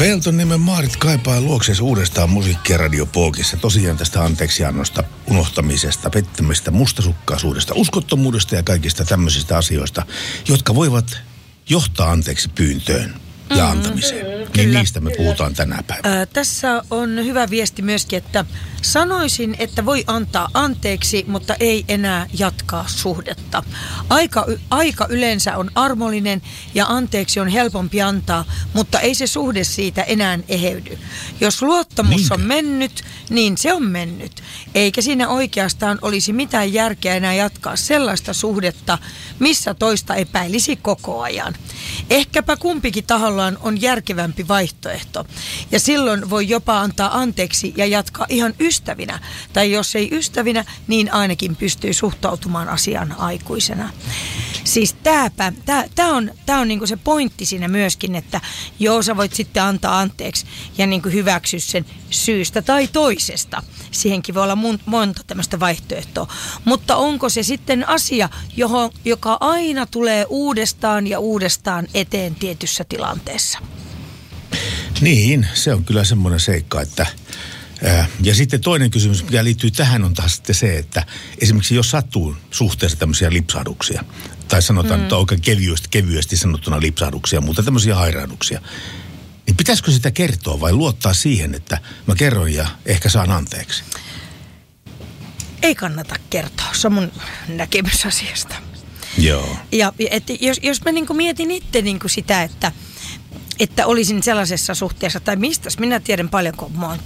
Peltoniemen Maarit kaipaa luokseesi uudestaan musiikkia Radio Pookissa. Tosiaan tästä anteeksiannosta, unohtamisesta, pettämistä, mustasukkaisuudesta, uskottomuudesta ja kaikista tämmöisistä asioista, jotka voivat johtaa anteeksi pyyntöön ja antamiseen. Niin niistä me puhutaan tänä päivänä. Tässä on hyvä viesti myöskin, että sanoisin, että voi antaa anteeksi, mutta ei enää jatkaa suhdetta. Aika yleensä on armollinen ja anteeksi on helpompi antaa, mutta ei se suhde siitä enää eheydy. Jos luottamus on mennyt, niin se on mennyt. Eikä siinä oikeastaan olisi mitään järkeä enää jatkaa sellaista suhdetta, missä toista epäilisi koko ajan. Ehkäpä kumpikin tahollaan on järkevämpi vaihtoehto. Ja silloin voi jopa antaa anteeksi ja jatkaa ihan ystävinä. Tai jos ei ystävinä, niin ainakin pystyy suhtautumaan asiaan aikuisena. Siis tämä on niinku se pointti siinä myöskin, että joo, sä voit sitten antaa anteeksi ja niinku hyväksyä sen syystä tai toisesta. Siihenkin voi olla monta tämmöistä vaihtoehtoa. Mutta onko se sitten asia, joka aina tulee uudestaan ja uudestaan eteen tietyssä tilanteessa? Niin, se on kyllä semmoinen seikka, että ja sitten toinen kysymys, mikä liittyy tähän, on taas sitten se, että esimerkiksi jos sattuu suhteessa tämmöisiä lipsahduksia, tai sanotaan nyt oikein kevyesti sanottuna lipsahduksia, mutta tämmöisiä hairahduksia, niin pitäisikö sitä kertoa vai luottaa siihen, että mä kerron ja ehkä saan anteeksi? Ei kannata kertoa, se on mun näkemys asiasta. Joo. Ja että jos mä niinku mietin itse niinku sitä, että olisin sellaisessa suhteessa, tai mistäs minä tiedän paljonko mä oon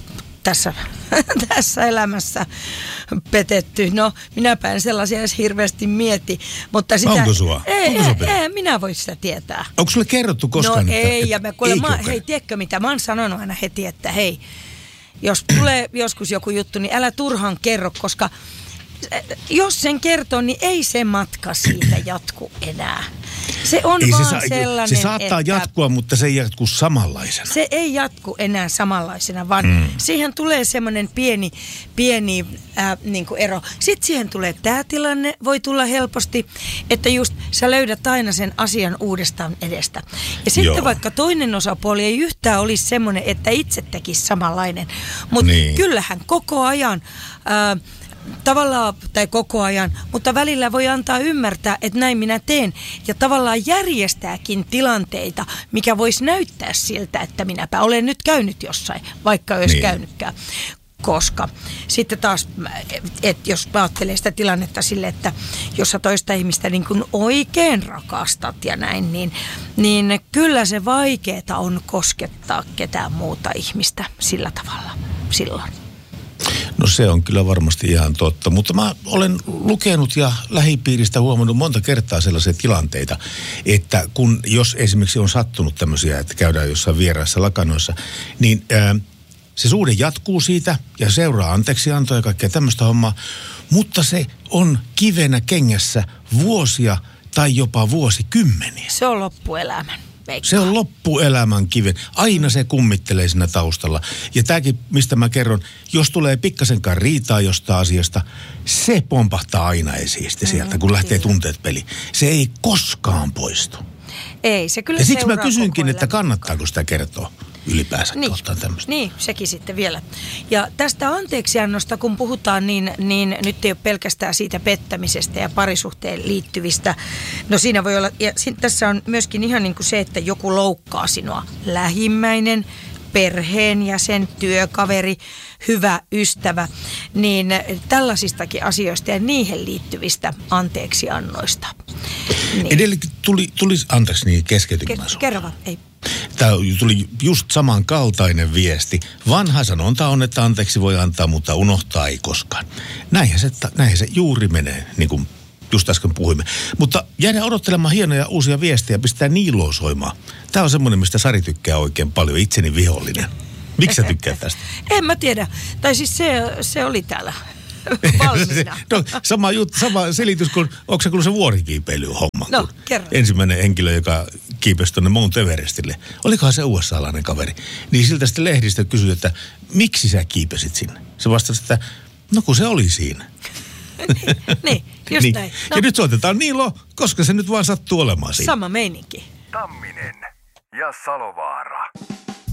tässä elämässä petetty. No, minäpä en sellaisia edes hirveästi mieti. Mutta sitä, onko sua? Ei, minä voi sitä tietää. Onko sulle kerrottu koskaan? No ei, ja hei, tiedätkö mitä? Mä oon sanonut aina heti, että hei, jos tulee joskus joku juttu, niin älä turhaan kerro, koska jos sen kertoo, niin ei se matka siitä jatku enää. Se on ei vaan sellainen, se saattaa jatkua, mutta se ei jatku samanlaisena. Se ei jatku enää samanlaisena, vaan siihen tulee semmoinen pieni niin kuin ero. Sitten siihen tulee tämä tilanne, voi tulla helposti, että just sä löydät aina sen asian uudestaan edestä. Ja sitten vaikka toinen osapuoli ei yhtään olisi semmoinen, että itse tekisi samanlainen, mutta kyllähän koko ajan tavallaan, tai koko ajan, mutta välillä voi antaa ymmärtää, että näin minä teen. Ja tavallaan järjestääkin tilanteita, mikä voisi näyttää siltä, että minäpä olen nyt käynyt jossain, vaikka olisi käynytkään. Koska sitten taas, että jos ajattelee sitä tilannetta sille, että jos sä toista ihmistä niin kuin oikein rakastat ja näin, niin kyllä se vaikeeta on koskettaa ketään muuta ihmistä sillä tavalla silloin. No se on kyllä varmasti ihan totta, mutta mä olen lukenut ja lähipiiristä huomannut monta kertaa sellaisia tilanteita, että jos esimerkiksi on sattunut tämmöisiä, että käydään jossain vieraissa lakanoissa, niin se suhde jatkuu siitä ja seuraa anteeksiantoa ja kaikkea tämmöistä hommaa, mutta se on kivenä kengässä vuosia tai jopa vuosikymmeniä. Se on loppuelämän. Veikka. Se on loppuelämän kiven. Aina se kummittelee siinä taustalla. Ja tämäkin, mistä mä kerron, jos tulee pikkasenkaan riitaa jostain asiasta, se pompahtaa aina esiin sieltä, kun lähtee tunteet peliin. Se ei koskaan poistu. Ei, se kyllä ja siksi mä kysynkin, että kannattaako sitä kertoa ylipäänsä kohtaan tämmöistä. Niin, sekin sitten vielä. Ja tästä anteeksiannosta, kun puhutaan, niin nyt ei ole pelkästään siitä pettämisestä ja parisuhteen liittyvistä. No siinä voi olla, ja tässä on myöskin ihan niin kuin se, että joku loukkaa sinua. Lähimmäinen, perheenjäsen, työkaveri, hyvä ystävä, niin tällaisistakin asioista ja niihin liittyvistä anteeksiannoista. Niin. Edelleen tuli anteeksi niin keskeytykö mä sun? Kerro vaan, ei. Tämä tuli just samankaltainen viesti. Vanha sanonta on, että anteeksi voi antaa, mutta unohtaa ei koskaan. Näinhän se juuri menee, niin kuin just äsken puhuimme. Mutta jäädään odottelemaan hienoja uusia viestejä, pistää Niiloa soimaan. Tämä on semmoinen, mistä Sari tykkää oikein paljon, itseni vihollinen. Miksi sä tykkäät tästä? En mä tiedä. Tai siis se oli täällä valmiina. No, sama selitys kuin, onko se kuullut se vuorikiipeily-homma? No, kerro. Ensimmäinen henkilö, joka kiipesi tuonne Mount Everestille. Olikohan se USA-lainen kaveri? Niin siltä sitten lehdistä kysyi, että miksi sä kiipesit sinne? Se vastasi, että no kun se oli siinä. niin, just niin. näin. No. Ja nyt soitetaan Niilo, koska se nyt vaan sattuu olemaan siinä. Sama meininki. Tamminen ja Salovaara.